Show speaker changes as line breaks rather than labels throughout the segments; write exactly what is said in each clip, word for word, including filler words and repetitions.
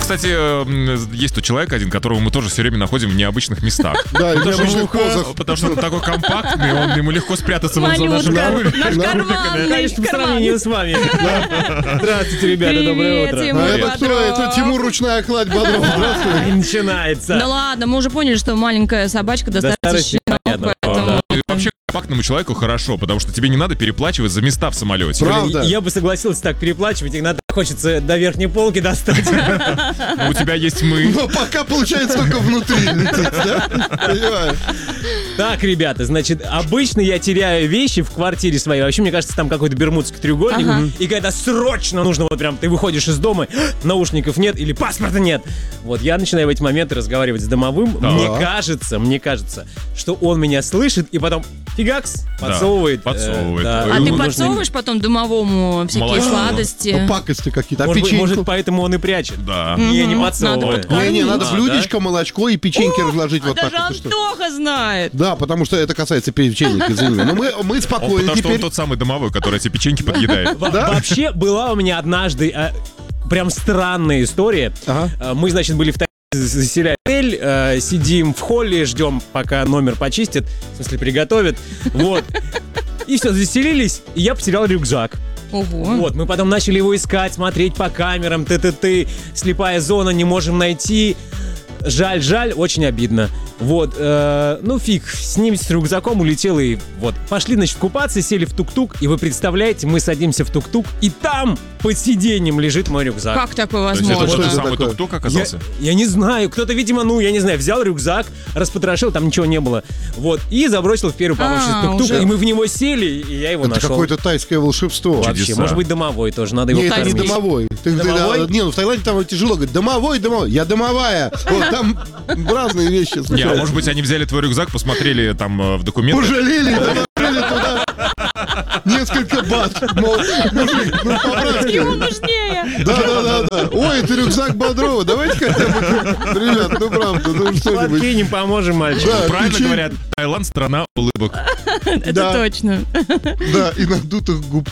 кстати, есть тут человек один, которого мы тоже все время находим в необычных местах.
Да, в необычных позах.
Потому что он такой компактный, он, ему легко спрятаться вот за нашим
Малютка, наш карманный,
Конечно, по
карман.
сравнению с вами. Здравствуйте, ребята, доброе
Привет,
утро.
Тимур
А это кто?
Бодров.
Это Тимур Ручная Кладь Бодров. Здравствуй.
И начинается.
Ну ладно, мы уже поняли, что маленькая собачка
До
достаточно
старости
щенок,
понятно.
поэтому...
И вообще компактному человеку хорошо, потому что тебе не надо переплачивать за места в самолете.
Правда.
Я бы согласился так переплачивать, иногда хочется до верхней полки достать.
Но у тебя есть мы.
Но пока получается только внутри лететь, да? Понимаешь?
Так, ребята, значит, обычно я теряю вещи в квартире своей. Вообще, мне кажется, там какой-то бермудский треугольник.
Ага.
И когда срочно нужно, вот прям ты выходишь из дома, наушников нет или паспорта нет. Вот я начинаю в эти моменты разговаривать с домовым.
Да.
Мне кажется, мне кажется, что он меня слышит и потом фигакс подсовывает.
Да, подсовывает.
э, да,
А
Ну,
ты
нужный-
подсовываешь потом домовому всякие
Молодец.
сладости?
Ну, пакости какие-то. А
Может, быть, может,
печеньку?
поэтому он и прячет.
Да.
Не, не
Мгм.
подсовывает.
Надо
Не, не, надо
А,
блюдечко, молочко и печеньки разложить
А
вот так
даже
вот. и что?
Антоха знает.
Да, потому что это касается печенек, извини. Но мы, мы
Он,
спокойны
потому что он
теперь.
тот самый домовой, который эти печеньки подъедает.
Во-
Да?
Вообще была у меня однажды э, прям странная история.
Ага.
Э, Мы, значит, были в Таиланде, заселяли отель, э, сидим в холле, ждем, пока номер почистят, в смысле приготовят. Вот. И все, заселились, и я потерял рюкзак.
Ого.
Вот, мы потом начали его искать, смотреть по камерам, ты-ты-ты, слепая зона, не можем найти. Жаль, жаль, очень обидно. Вот, э, ну фиг, с ним, с рюкзаком улетел и вот. Пошли, значит, купаться, сели в тук-тук, и вы представляете, мы садимся в тук-тук, и там под сиденьем лежит мой рюкзак.
Как такое
То есть это
возможно?
тот же
это
самый
такое?
тук-тук
Я,
оказался?
я не знаю, кто-то, видимо, ну, я не знаю, взял рюкзак, распотрошил, там ничего не было. Вот, и забросил в первую попавшуюся
А,
тук-тук,
уже.
и мы в него сели, и я его
Это
нашел.
какое-то тайское волшебство.
Вообще,
чудеса.
может быть, домовой тоже, надо его
Не, это не
кормить.
домовой. Ты, ты-
Домовой?
да, не, ну в Таиланде там тяжело говорить. Домовой, домовой. Я домовая. Вот там разные вещи
Не, а
случаются.
может быть, они взяли твой рюкзак, посмотрели там э, в документах.
Пожалели, добавили туда несколько бат. Мол, мужик, ну по-братски.
Ему нужнее.
Да, да, да, да. Ой, это рюкзак Бодрова. Давайте хотя бы, ребят, ну правда, ну что-нибудь.
Подкинем, поможем мальчику.
Да,
Правильно
печенье.
говорят, Таиланд — страна улыбок.
Это
Да.
точно.
Да, и надутых губ.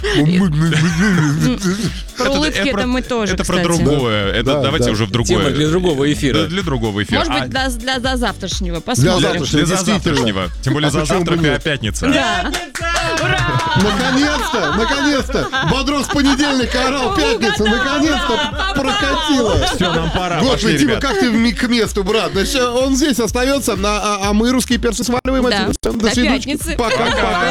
Про улыбки
про-
это мы тоже,
Это про
кстати.
другое. Это
Да,
давайте
да.
уже в другое.
Тема для другого эфира.
Да, для другого эфира.
Может
А
быть, для, для, для завтрашнего.
Для
Посмотрим.
завтрашнего,
для за
действительно.
завтрашнего. Тем более
А
за
почему бы
завтрак и
нет?
пятница.
Да. Ура!
Наконец-то, наконец-то. Бодров с понедельника орал пятница. Наконец-то прокатило.
Все, нам пора. Пошли,
Господи, Тима,
ребят.
как ты в ми- к месту, брат? Значит, он здесь остается, на- а, а мы, русские перцы, сваливаем
Да.
отсюда.
До
свидучки.
пятницы.
Пока.
Пока.